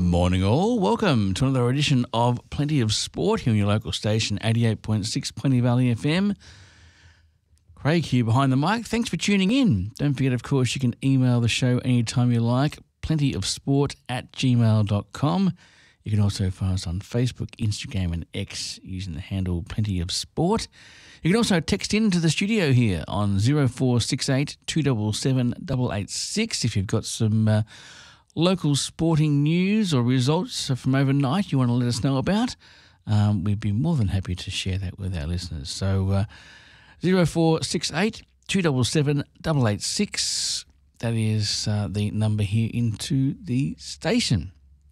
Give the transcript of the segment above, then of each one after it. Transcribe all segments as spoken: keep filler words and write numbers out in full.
Morning all. Welcome to another edition of Plenty of Sport here on your local station, eighty-eight point six Plenty Valley F M. Craig here behind the mic. Thanks for tuning in. Don't forget, of course, you can email the show anytime you like, plentyofsport at gmail dot com. You can also find us on Facebook, Instagram and X using the handle Plenty of Sport. You can also text into the studio here on zero four six eight, two seven seven, eight eight six if you've got some uh, local sporting news or results from overnight you want to let us know about. Um, we'd be more than happy to share that with our listeners. So uh, zero four six eight, two seven seven, eight eight six, that is uh, the number here into the station.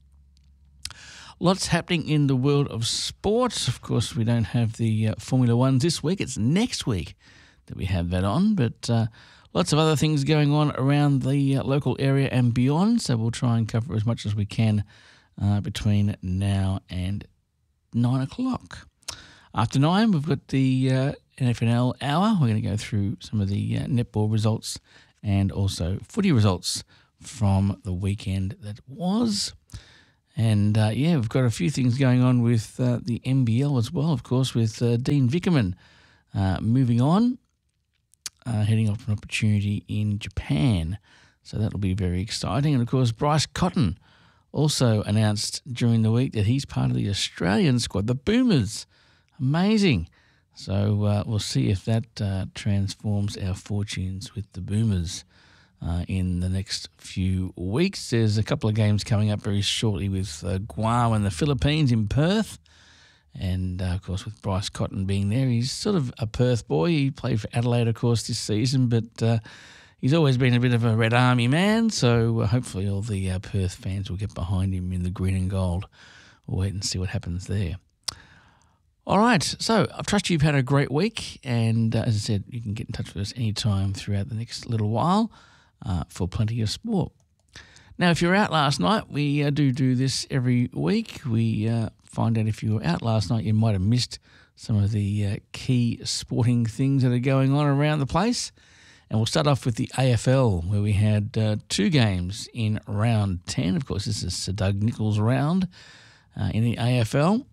Lots happening in the world of sports. Of course, we don't have the uh, Formula One this week. It's next week that we have that on, but uh, lots of other things going on around the uh, local area and beyond, so we'll try and cover as much as we can uh, between now and nine o'clock. After nine, we've got the uh, N F L L hour. We're going to go through some of the uh, netball results and also footy results from the weekend that was. And, uh, yeah, we've got a few things going on with uh, the N B L as well, of course, with uh, Dean Vickerman uh, moving on, uh, heading off an opportunity in Japan. So that'll be very exciting. And, of course, Bryce Cotton also announced during the week that he's part of the Australian squad, the Boomers. Amazing. So uh, we'll see if that uh, transforms our fortunes with the Boomers Uh, in the next few weeks. There's a couple of games coming up very shortly with uh, Guam and the Philippines in Perth. And, uh, of course, with Bryce Cotton being there, he's sort of a Perth boy. He played for Adelaide, of course, this season, but uh, he's always been a bit of a Red Army man, so uh, hopefully all the uh, Perth fans will get behind him in the green and gold. We'll wait and see what happens there. All right, so I trust you've had a great week, and uh, as I said, you can get in touch with us anytime throughout the next little while. Uh, for Plenty of Sport. Now, if you're out last night, we uh, do do this every week. We uh, find out if you were out last night, you might have missed some of the uh, key sporting things that are going on around the place. And we'll start off with the A F L, where we had uh, two games in round ten. Of course, this is Sir Doug Nicholls' round uh, in the A F L.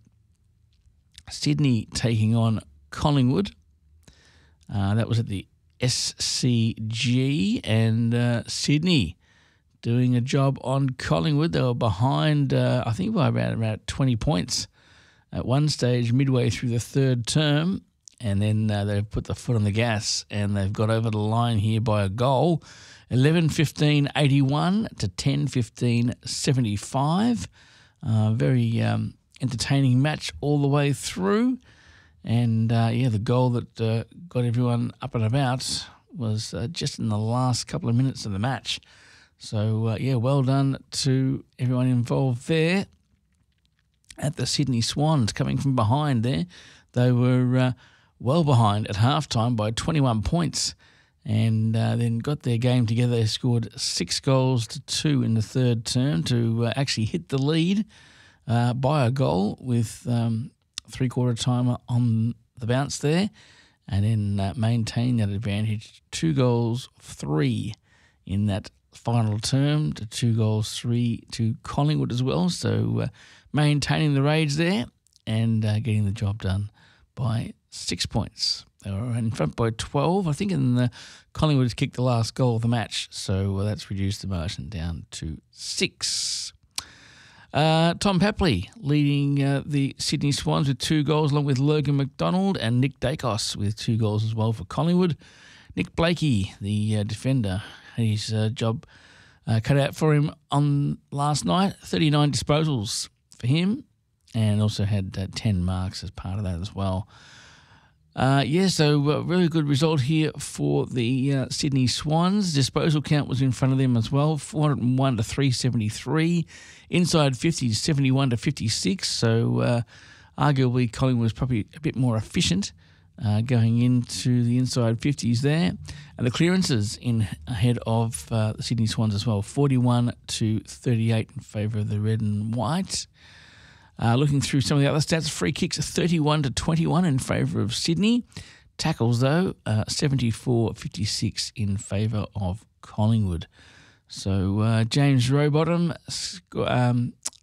Sydney taking on Collingwood. Uh, that was at the S C G, and uh, Sydney doing a job on Collingwood. They were behind, uh, I think, by about, about twenty points at one stage midway through the third term, and then uh, they've put the foot on the gas and they've got over the line here by a goal, eleven fifteen eighty-one to ten fifteen seventy-five. Uh, very um, entertaining match all the way through. And, uh, yeah, the goal that uh, got everyone up and about was uh, just in the last couple of minutes of the match. So, uh, yeah, well done to everyone involved there at the Sydney Swans, coming from behind there. They were uh, well behind at halftime by twenty-one points and uh, then got their game together. They scored six goals to two in the third term to uh, actually hit the lead uh, by a goal with Um, three-quarter timer on the bounce there, and then uh, maintain that advantage. Two goals, three in that final term to two goals, three to Collingwood as well. So uh, maintaining the rage there and uh, getting the job done by six points. They were in front by twelve, I think, and the Collingwood kicked the last goal of the match. So uh, that's reduced the margin down to six. Uh, Tom Papley leading uh, the Sydney Swans with two goals, along with Logan McDonald and Nick Dacos with two goals as well for Collingwood. Nick Blakey, the uh, defender, had his uh, job uh, cut out for him on last night. thirty-nine disposals for him, and also had uh, ten marks as part of that as well. Uh, yeah, so a uh, really good result here for the uh, Sydney Swans. Disposal count was in front of them as well, four hundred one to three seventy-three. Inside fifty, seventy-one to fifty-six. So uh, arguably Collingwood was probably a bit more efficient uh, going into the inside fifties there. And the clearances in ahead of uh, the Sydney Swans as well, forty-one to thirty-eight in favour of the red and white. Uh, looking through some of the other stats, free kicks are thirty-one to twenty-one in favour of Sydney. Tackles, though, uh, seventy-four fifty-six in favour of Collingwood. So uh, James Rowbottom sc- um,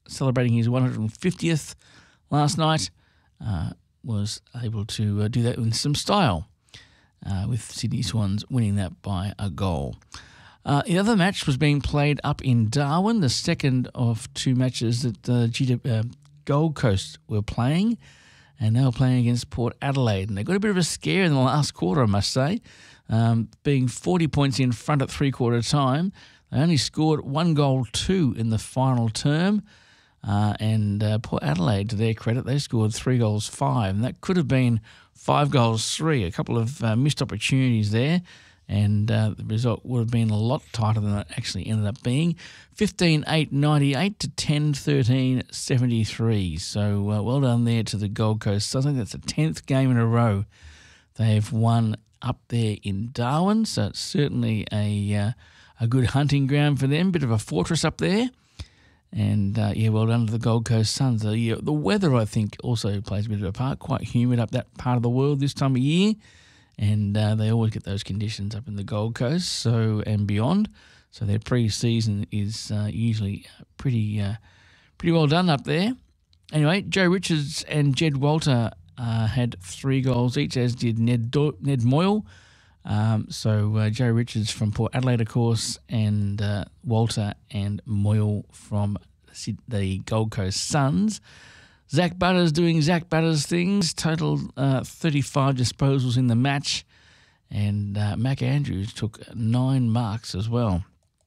celebrating his one hundred fiftieth last night, uh, was able to uh, do that in some style, uh, with Sydney Swans winning that by a goal. Uh, the other match was being played up in Darwin, the second of two matches that uh, G W, uh, Gold Coast were playing, and they were playing against Port Adelaide. And they got a bit of a scare in the last quarter, I must say, um, being forty points in front at three-quarter time. They only scored one goal, two in the final term. Uh, and uh, Port Adelaide, to their credit, they scored three goals, five. And that could have been five goals, three. A couple of uh, missed opportunities there. And uh, the result would have been a lot tighter than it actually ended up being. fifteen eight ninety-eight to ten thirteen seventy-three. So uh, well done there to the Gold Coast. So I think that's the tenth game in a row they've won up there in Darwin. So it's certainly a uh, a good hunting ground for them. Bit of a fortress up there. And, uh, yeah, well done to the Gold Coast Suns. The, the weather, I think, also plays a bit of a part. Quite humid up that part of the world this time of year. And uh, they always get those conditions up in the Gold Coast so and beyond. So their pre-season is uh, usually pretty uh, pretty well done up there. Anyway, Joe Richards and Jed Walter uh, had three goals each, as did Ned Do- Ned Moyle. Um, so uh, Joe Richards from Port Adelaide, of course, and uh, Walter and Moyle from the Gold Coast Suns. Zach Butters doing Zach Butters things, total uh, thirty-five disposals in the match, and uh, Mac Andrews took nine marks as well.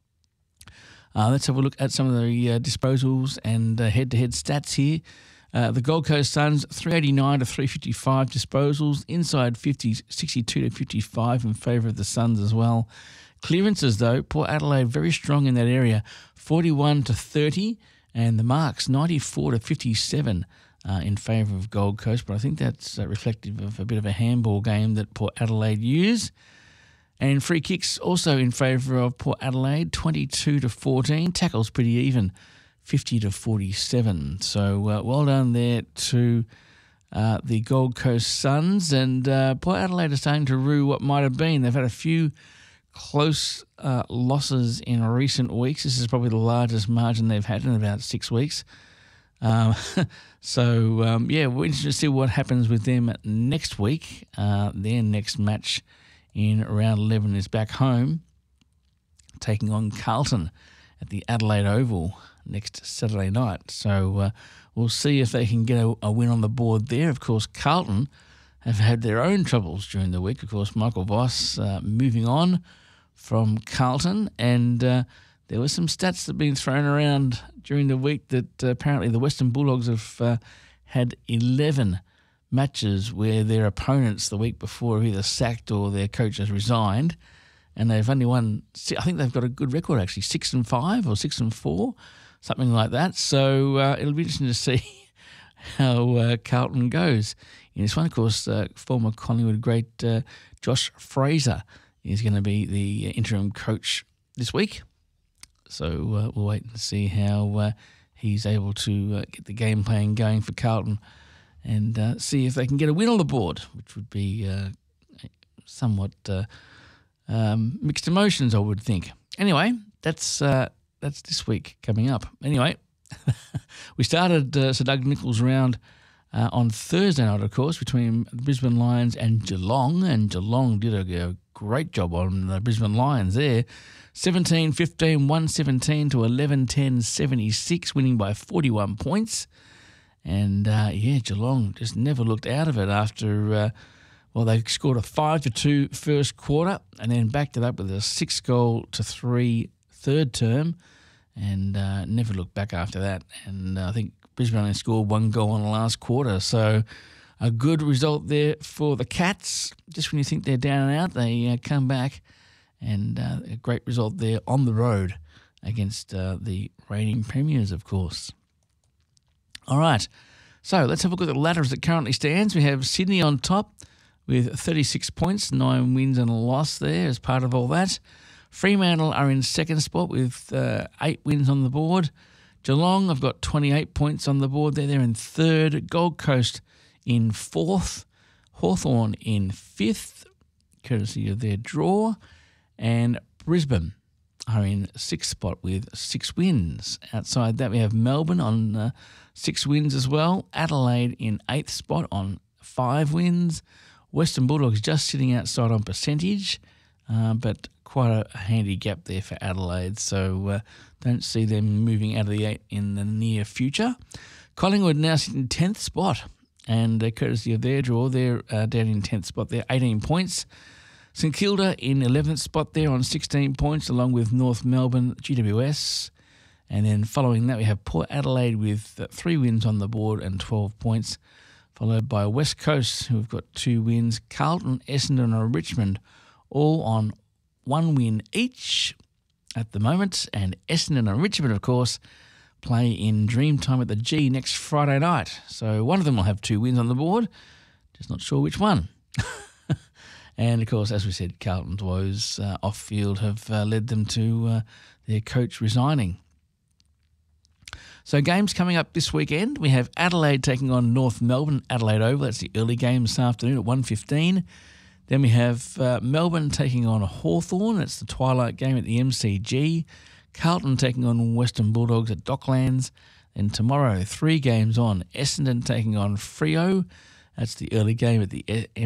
Uh, let's have a look at some of the uh, disposals and uh, head-to-head stats here. Uh, the Gold Coast Suns, three eighty-nine to three fifty-five disposals, inside fifties, sixty-two to fifty-five in favour of the Suns as well. Clearances, though, Port Adelaide very strong in that area, forty-one to thirty. And the marks, ninety-four to fifty-seven uh, in favour of Gold Coast. But I think that's uh, reflective of a bit of a handball game that Port Adelaide use. And free kicks also in favour of Port Adelaide, twenty-two to fourteen. Tackles pretty even, fifty to forty-seven. So uh, well done there to uh, the Gold Coast Suns. And uh, Port Adelaide are starting to rue what might have been. They've had a few close uh, losses in recent weeks. This is probably the largest margin they've had in about six weeks. Um, so, um, yeah, we're interested to see what happens with them next week. Uh, their next match in round eleven is back home, taking on Carlton at the Adelaide Oval next Saturday night. So uh, we'll see if they can get a, a win on the board there. Of course, Carlton have had their own troubles during the week. Of course, Michael Voss uh, moving on from Carlton, and uh, there were some stats that have been thrown around during the week that uh, apparently the Western Bulldogs have uh, had eleven matches where their opponents the week before have either sacked or their coach has resigned, and they've only won, I think they've got a good record actually, six and five or six and four, something like that. So uh, it'll be interesting to see how uh, Carlton goes in this one. Of course, uh, former Collingwood great uh, Josh Fraser is going to be the interim coach this week. So uh, we'll wait and see how uh, he's able to uh, get the game plan going for Carlton and uh, see if they can get a win on the board, which would be uh, somewhat uh, um, mixed emotions, I would think. Anyway, that's uh, that's this week coming up. Anyway, we started uh, Sir Doug Nicholls round uh, on Thursday night, of course, between the Brisbane Lions and Geelong, and Geelong did a, a great job on the Brisbane Lions there. seventeen fifteen, one seventeen to eleven ten seventy-six, winning by forty-one points. And, uh, yeah, Geelong just never looked out of it after, uh, well, they scored a five to two first quarter and then backed it up with a six goal to three third term and uh, never looked back after that. And uh, I think Brisbane only scored one goal in the last quarter. So a good result there for the Cats. Just when you think they're down and out, they uh, come back. And uh, a great result there on the road against uh, the reigning premiers, of course. All right, so let's have a look at the ladder as it currently stands. We have Sydney on top with thirty-six points, nine wins and a loss there as part of all that. Fremantle are in second spot with uh, eight wins on the board. Geelong have got twenty-eight points on the board there. They're in third. Gold Coast in fourth. Hawthorn in fifth, courtesy of their draw. And Brisbane are in sixth spot with six wins. Outside that, we have Melbourne on uh, six wins as well. Adelaide in eighth spot on five wins. Western Bulldogs just sitting outside on percentage, uh, but quite a, a handy gap there for Adelaide, so uh, don't see them moving out of the eight in the near future. Collingwood now sitting in tenth spot, and uh, courtesy of their draw, they're uh, down in tenth spot there, eighteen points. St Kilda in eleventh spot there on sixteen points, along with North Melbourne, G W S. And then following that, we have Port Adelaide with uh, three wins on the board and twelve points, followed by West Coast, who have got two wins. Carlton, Essendon and Richmond all on one win each at the moment. And Essendon and Richmond, of course, play in Dreamtime at the G next Friday night. So one of them will have two wins on the board, just not sure which one. And, of course, as we said, Carlton's woes uh, off-field have uh, led them to uh, their coach resigning. So games coming up this weekend. We have Adelaide taking on North Melbourne, Adelaide Oval. That's the early game this afternoon at one fifteen. Then we have uh, Melbourne taking on Hawthorn. It's the twilight game at the M C G. Carlton taking on Western Bulldogs at Docklands. Then tomorrow, three games on. Essendon taking on Freo. That's the early game at the